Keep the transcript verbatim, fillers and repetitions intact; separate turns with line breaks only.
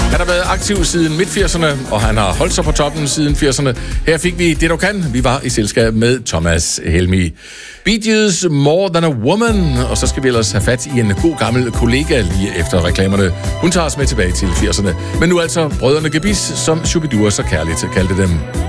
Han har været aktiv siden midt-firserne, og han har holdt sig på toppen siden firserne. Her fik vi Det Du Kan. Vi var i selskab med Thomas Helmig. Bee Gees, More Than a Woman. Og så skal vi ellers have fat i en god gammel kollega lige efter reklamerne. Hun tager os med tilbage til firserne. Men nu altså brødrene Gebis, som Shubidua så kærligt kaldte dem.